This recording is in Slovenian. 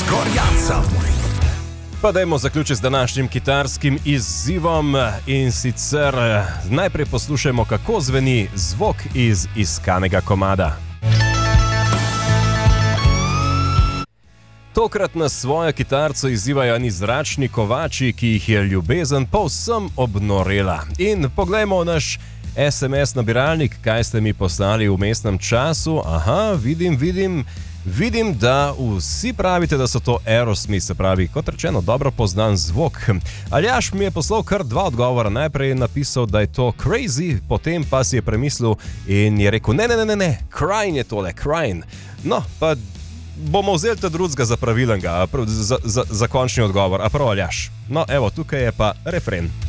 Gorjancem. Pa dajmo zaključiti z današnjim kitarskim izzivom in sicer najprej poslušajmo, kako zveni zvok iz iskanega komada. Tokrat nas svojo kitarco izzivajo eni zračni kovači, ki jih je ljubezen povsem obnorela. In poglejmo naš SMS nabiralnik, kaj ste mi poslali v vmesnem času. Aha, vidim, da vsi pravite, da so to Aerosmith, se pravi, kot rečeno, dobro poznan zvok. Aljaš mi je poslal kar 2 odgovora. Najprej je napisal, da je to Crazy, potem pa si je premislil in je rekel, ne, Crying je tole, Crying. No, pa bomo vzeli ta drugega za pravilenga, za končni odgovor. A prav, Aljaš? No, evo, tukaj je pa refren.